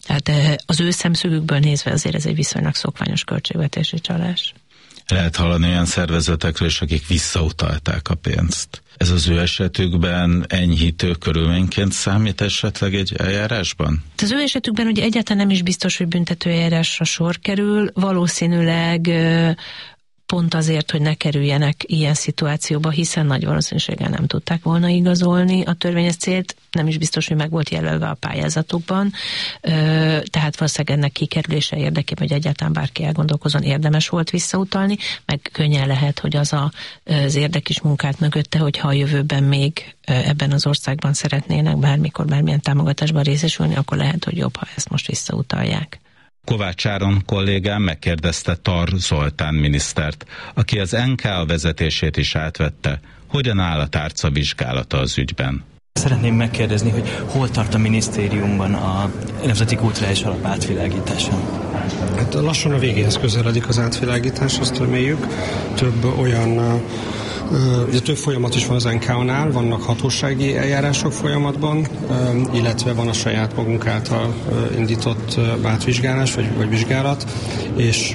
Tehát az ő szemszögükből nézve azért ez egy viszonylag szokványos költségvetési csalás. Lehet hallani olyan szervezetekről is, akik visszautalták a pénzt. Ez az ő esetükben enyhítő körülményként számít esetleg egy eljárásban? Az ő esetükben ugye egyáltalán nem is biztos, hogy büntetőeljárásra sor kerül, valószínűleg pont azért, hogy ne kerüljenek ilyen szituációba, hiszen nagy valószínűséggel nem tudták volna igazolni a törvényes célt, nem is biztos, hogy meg volt jelölve a pályázatukban, tehát valószínűleg ennek kikerülése érdekében, hogy egyáltalán bárki elgondolkozon, érdemes volt visszautalni, meg könnyen lehet, hogy az érdekes munkát mögötte, hogyha a jövőben még ebben az országban szeretnének bármikor, bármilyen támogatásban részesülni, akkor lehet, hogy jobb, ha ezt most visszautalják. Kovács Áron kollégám megkérdezte Tar Zoltán minisztert, aki az NKA vezetését is átvette, hogyan áll a tárca vizsgálata az ügyben. Szeretném megkérdezni, hogy hol tart a minisztériumban a Nemzeti Kulturális Alap átvilágítása? Hát lassan a végéhez közeledik az átvilágítás, azt reméljük. Több folyamat is van az NK-nál, vannak hatósági eljárások folyamatban, illetve van a saját magunk által indított átvizsgálás vagy vizsgálat, és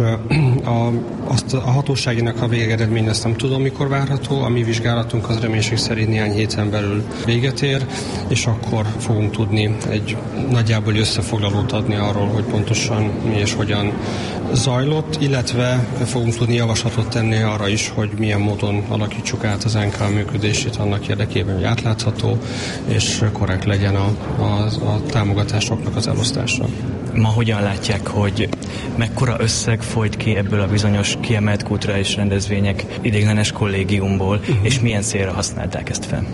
a hatóságinak a végeredmény ezt nem tudom, mikor várható, a mi vizsgálatunk az reménység szerint néhány héten belül véget ér, és akkor fogunk tudni egy nagyjából összefoglalót adni arról, hogy pontosan mi és hogyan zajlott, illetve fogunk tudni javaslatot tenni arra is, hogy milyen módon alakítsuk át az NK működését annak érdekében, hogy átlátható és korrekt legyen a támogatásoknak az elosztása. Ma hogyan látják, hogy mekkora összeg folyt ki ebből a bizonyos kiemelt kulturális rendezvények ideiglenes kollégiumból, és milyen célra használták ezt fel?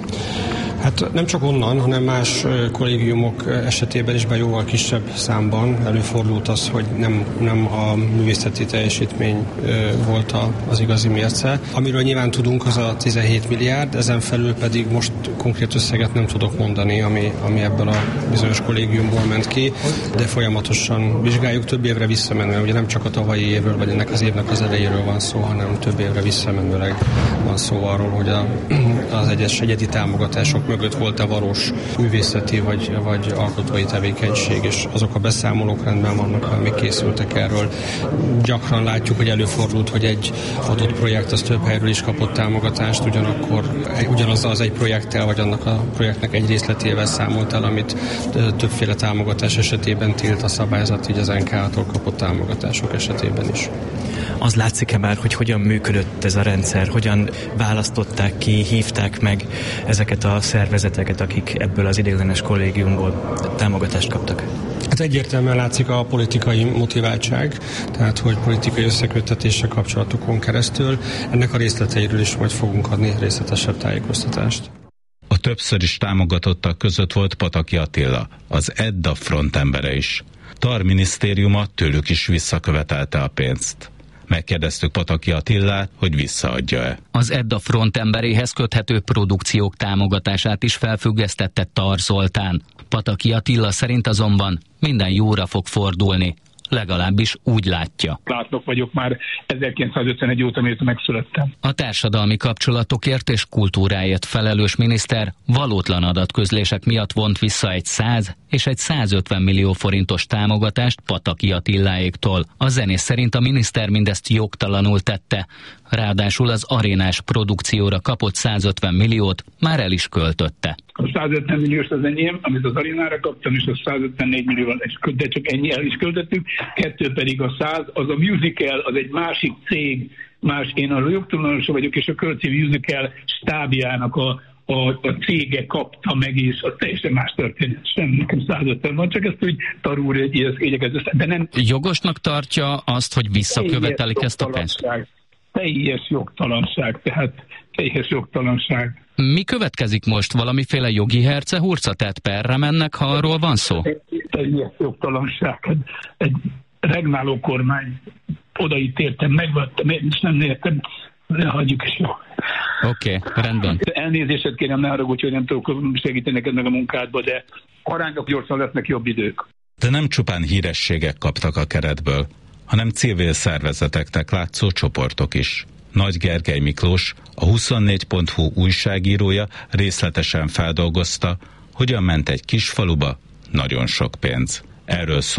Hát nem csak onnan, hanem más kollégiumok esetében is, jóval kisebb számban előfordult az, hogy nem a művészeti teljesítmény volt az igazi mérce. Amiről nyilván tudunk, az a 17 milliárd, ezen felül pedig most konkrét összeget nem tudok mondani, ami ebből a bizonyos kollégiumból ment ki, de folyamatosan vizsgáljuk több évre visszamenően. Ugye nem csak a tavalyi évről, vagy ennek az évnek az elejéről van szó, hanem több évre visszamenőleg van szó arról, hogy az egyedi támogatások mögött volt-e valós művészeti vagy alkotói tevékenység, és azok a beszámolók rendben vannak, amik készültek erről. Gyakran látjuk, hogy előfordult, hogy egy adott projekt az több helyről is kapott támogatást, ugyanazzal az egy projekttel, vagy annak a projektnek egy részletével számolt el, amit többféle támogatás esetében tilt a szabályzat, így az NK-tól kapott támogatások esetében is. Az látszik-e már, hogy hogyan működött ez a rendszer, hogyan választották ki, hívták meg ezeket a szervezeteket, akik ebből az ideiglenes kollégiumból támogatást kaptak? Hát egyértelműen látszik a politikai motiváltság, tehát hogy politikai összeköttetése kapcsolatokon keresztül. Ennek a részleteiről is majd fogunk adni részletesebb tájékoztatást. A többször is támogatottak között volt Pataki Attila, az EDDA frontembere is. Tar minisztériuma tőlük is visszakövetelte a pénzt. Megkérdeztük Pataki Attilát, hogy visszaadja-e. Az EDDA frontemberéhez köthető produkciók támogatását is felfüggesztette Tar Zoltán. Pataki Attila szerint azonban minden jóra fog fordulni. Legalábbis úgy látja. Látlak vagyok már 1951 óta, mióta megszülettem. A társadalmi kapcsolatokért és kultúráért felelős miniszter valótlan adatközlések miatt vont vissza egy 100 és egy 150 millió forintos támogatást Pataki Attiláéktól. A zenész szerint a miniszter mindezt jogtalanul tette. Ráadásul az arénás produkcióra kapott 150 milliót már el is költötte. A 150 milliós az enyém, amit az arénára kaptam, és a 154 millió, de csak ennyi el is költöttük. 2 pedig a 100, az a musical, az egy másik cég, én a jogtulajdonosa vagyok, és a Kölci Musical stábjának a cége kapta meg, és az teljesen más történet. Sem nekem 150 van, csak ezt úgy Tarúr igyekezett, de nem... Jogosnak tartja azt, hogy visszakövetelik ezt a pénzt? Teljes jogtalanság. Mi következik most? Valamiféle jogi hercehurca? Tehát perre mennek, ha arról van szó? Teljes jogtalanság. Egy regnáló kormány odaítéltem, megvettem, és nem értem, ne hagyjuk is jó. Oké, rendben. Elnézést kérem, ne haragudj, hogy nem tudok segíteni neked meg a munkádba, de arányok gyorsan lesznek jobb idők. De nem csupán hírességek kaptak a keretből, hanem civil szervezeteknek látszó csoportok is. Nagy Gergely Miklós, a 24.hu újságírója részletesen feldolgozta, hogyan ment egy kis faluba nagyon sok pénz. Erről szól